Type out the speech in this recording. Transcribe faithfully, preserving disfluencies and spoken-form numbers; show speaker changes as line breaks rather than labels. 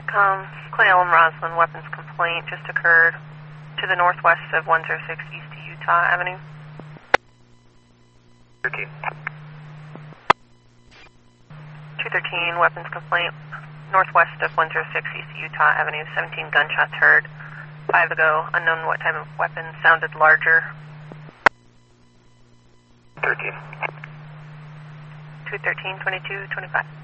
TRACOM, Clay Elm Roslyn weapons complaint just occurred to the northwest of one oh six East Utah Avenue.
thirteen.
two thirteen weapons complaint northwest of one oh six East Utah Avenue, seventeen gunshots heard. Five ago, unknown what type of weapon, sounded larger.
thirteen.
two thirteen, twenty-two, twenty-five.